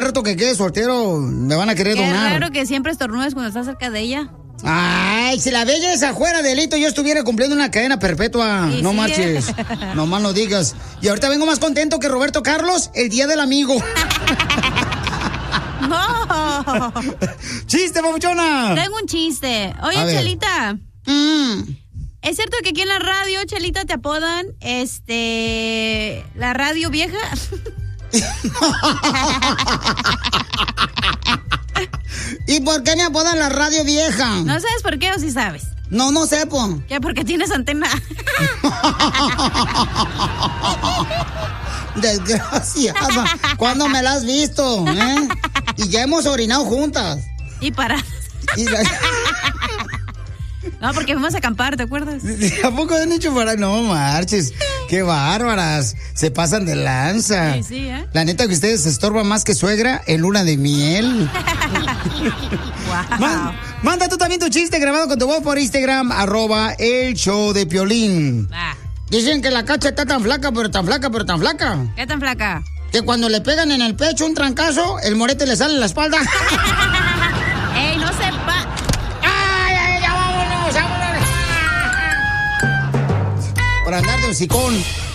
rato que quede soltero, me van a querer donar. Es raro que siempre estornudes cuando estás cerca de ella. Ay, si la belleza fuera delito, yo estuviera cumpliendo una cadena perpetua. Sí, no sí. marches, no más no digas. Y ahorita vengo más contento que Roberto Carlos el día del amigo. No. ¡Chiste, papuchona! Tengo un chiste. A Oye, ver. Chelita. ¿Es cierto que aquí en la radio, Chelita, te apodan, la radio vieja? ¿Y por qué me apodan la radio vieja? ¿No sabes por qué o sí sabes? No, no sé, po. ¿Qué? Porque tienes antena. Desgraciada. ¿Cuándo me la has visto? Y ya hemos orinado juntas. Y paradas. No, porque fuimos a acampar, ¿te acuerdas? ¿A poco han hecho para...? No marches, qué bárbaras. Se pasan de lanza. Sí, sí, ¿eh? La neta que ustedes se estorban más que suegra en luna de miel. Wow. Manda tú también tu chiste grabado con tu voz por Instagram, @el show de Piolín. Dicen que la Cacha está tan flaca, pero tan flaca, pero tan flaca. ¿Qué tan flaca? Que cuando le pegan en el pecho un trancazo, el morete le sale en la espalda. ¡Ey, no sepa! ¡Ay, ya vámonos! ¡Vámonos! Por andar de hocicón.